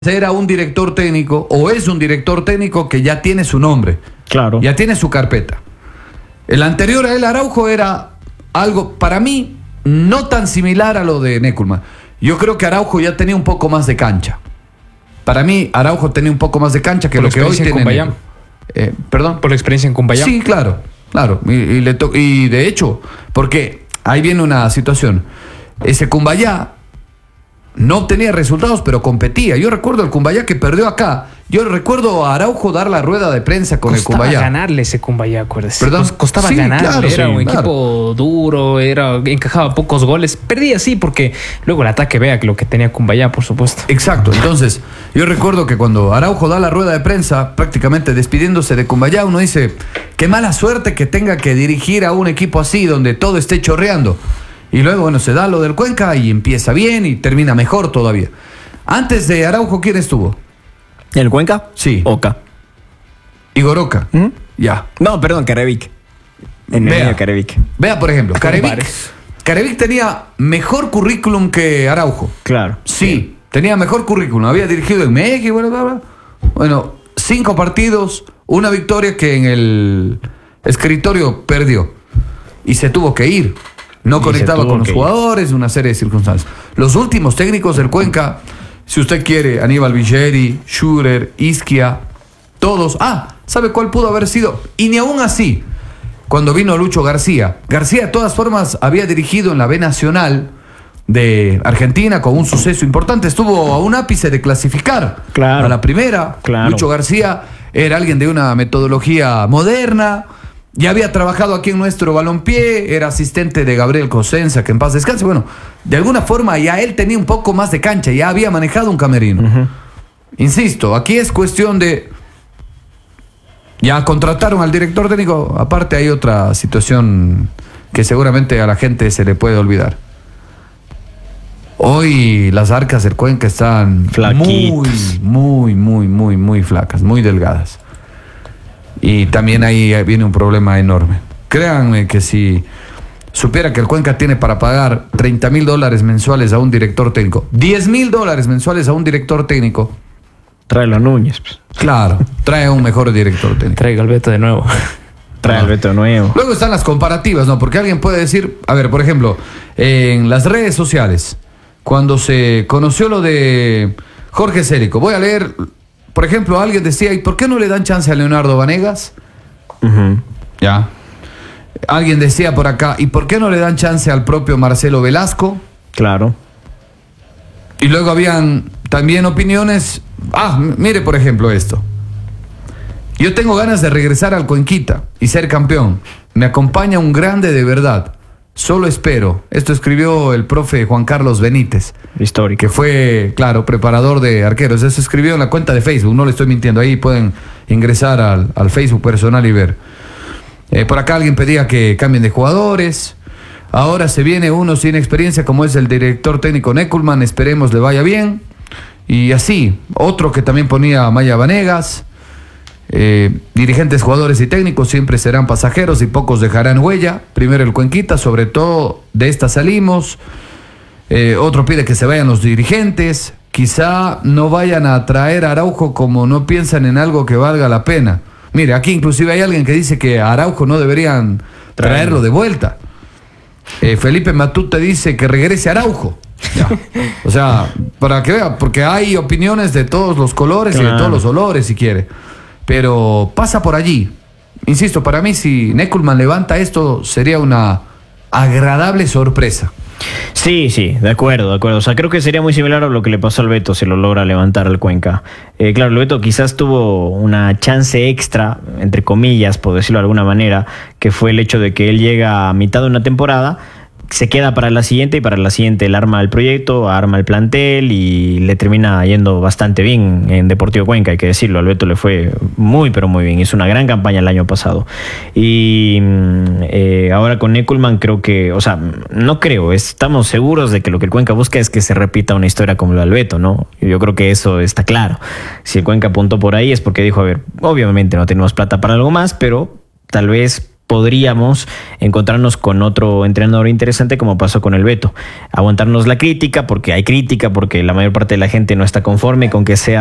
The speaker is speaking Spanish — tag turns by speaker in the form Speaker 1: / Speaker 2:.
Speaker 1: era un director técnico o es un director técnico que ya tiene su nombre.
Speaker 2: Claro.
Speaker 1: Ya tiene su carpeta. El anterior a él, Araujo, era algo, para mí, no tan similar a lo de Neckermann. Yo creo que Araujo ya tenía un poco más de cancha. Para mí, Araujo tenía un poco más de cancha que lo que hoy tiene Neckermann. ¿Perdón?
Speaker 3: Por la experiencia en Cumbayá.
Speaker 1: Sí, claro. Y de hecho, porque ahí viene una situación. Ese Cumbayá no obtenía resultados, pero competía. Yo recuerdo el Cumbayá que perdió acá. Yo recuerdo a Araujo dar la rueda de prensa con el Cumbayá.
Speaker 3: Costaba ganarle ese Cumbayá, acuérdese.
Speaker 1: ¿Perdón?
Speaker 3: Costaba
Speaker 1: Sí,
Speaker 3: ganarle.
Speaker 1: claro,
Speaker 3: era
Speaker 1: sí,
Speaker 3: un
Speaker 1: claro.
Speaker 3: equipo duro, encajaba pocos goles. Perdía, sí, porque luego el ataque, vea lo que tenía Cumbayá, por supuesto.
Speaker 1: Exacto. Entonces, yo recuerdo que cuando Araujo da la rueda de prensa, prácticamente despidiéndose de Cumbayá, uno dice, qué mala suerte que tenga que dirigir a un equipo así, donde todo esté chorreando. Y luego, bueno, se da lo del Cuenca y empieza bien y termina mejor todavía. Antes de Araujo, ¿quién estuvo?
Speaker 2: ¿El Cuenca?
Speaker 1: Sí.
Speaker 2: Oca.
Speaker 1: Igor Oca. Ya.
Speaker 2: No, perdón, Carevic. En el medio Carevic.
Speaker 1: Vea, por ejemplo, Carevic.
Speaker 3: Bares.
Speaker 1: Carevic tenía mejor currículum que Araujo.
Speaker 2: Claro.
Speaker 1: Sí, tenía mejor currículum. Había dirigido en México, bla, bla, bla. Bueno, 5 partidos, una victoria que en el escritorio perdió. Y se tuvo que ir. No conectaba con los jugadores, una serie de circunstancias. Los últimos técnicos del Cuenca, si usted quiere, Aníbal Villeri, Schurer, Isquia, todos. ¿Sabe cuál pudo haber sido? Y ni aún así, cuando vino Lucho García. García, de todas formas, había dirigido en la B Nacional de Argentina con un suceso importante. Estuvo a un ápice de clasificar a la primera.
Speaker 2: Claro.
Speaker 1: Lucho García era alguien de una metodología moderna. Ya había trabajado aquí en nuestro balompié, era asistente de Gabriel Cosenza, que en paz descanse. Bueno, de alguna forma ya él tenía un poco más de cancha, ya había manejado un camerino. Insisto, aquí es cuestión de... Ya contrataron al director técnico, aparte hay otra situación que seguramente a la gente se le puede olvidar. Hoy las arcas del Cuenca están muy flacas, muy delgadas. Y también ahí viene un problema enorme. Créanme que si supiera que el Cuenca tiene para pagar $30,000 mensuales a un director técnico, $10,000 mensuales a un director técnico,
Speaker 2: Tráelo a Núñez. Pues.
Speaker 1: claro, trae un mejor director técnico.
Speaker 3: Traiga al Beto de nuevo.
Speaker 2: Trae al Beto nuevo.
Speaker 1: Luego están las comparativas, ¿no? Porque alguien puede decir, a ver, por ejemplo, en las redes sociales, cuando se conoció lo de Jorge Cérico, voy a leer... Por ejemplo, alguien decía, ¿y por qué no le dan chance a Leonardo Vanegas? Ya. Alguien decía por acá, ¿y por qué no le dan chance al propio Marcelo Velasco?
Speaker 2: Claro.
Speaker 1: Y luego habían también opiniones. Mire, por ejemplo, esto. Yo tengo ganas de regresar al Cuenquita y ser campeón. Me acompaña un grande de verdad. Solo espero. Esto escribió el profe Juan Carlos Benítez.
Speaker 2: Histórico.
Speaker 1: Que fue, claro, preparador de arqueros. Eso escribió en la cuenta de Facebook, no le estoy mintiendo. Ahí pueden ingresar al Facebook personal y ver. Por acá alguien pedía que cambien de jugadores. Ahora se viene uno sin experiencia, como es el director técnico Neckermann. Esperemos le vaya bien. Y así, otro que también ponía Maya Vanegas. Dirigentes, jugadores y técnicos siempre serán pasajeros y pocos dejarán huella. Primero el Cuenquita, sobre todo de esta salimos. Otro pide que se vayan los dirigentes. Quizá no vayan a traer a Araujo como no piensan en algo que valga la pena. Mire, aquí inclusive hay alguien que dice que a Araujo no deberían traerlo de vuelta. Felipe Matute dice que regrese Araujo. Ya. O sea, para que vea, porque hay opiniones de todos los colores y de todos los olores, si quiere. Pero pasa por allí. Insisto, para mí, si Neckermann levanta esto, sería una agradable sorpresa.
Speaker 2: Sí, de acuerdo. O sea, creo que sería muy similar a lo que le pasó al Beto si lo logra levantar al Cuenca. Claro, el Beto quizás tuvo una chance extra, entre comillas, por decirlo de alguna manera, que fue el hecho de que él llega a mitad de una temporada, se queda para la siguiente y para la siguiente él arma el proyecto, arma el plantel y le termina yendo bastante bien en Deportivo Cuenca, hay que decirlo. Al Beto le fue muy pero muy bien, hizo una gran campaña el año pasado y ahora con Neckermann creo que, o sea, no creo, estamos seguros de que lo que el Cuenca busca es que se repita una historia como la del Beto, ¿no? Yo creo que eso está claro. Si el Cuenca apuntó por ahí es porque dijo, a ver, obviamente no tenemos plata para algo más, pero tal vez podríamos encontrarnos con otro entrenador interesante como pasó con el Beto. Aguantarnos la crítica, porque hay crítica, porque la mayor parte de la gente no está conforme con que sea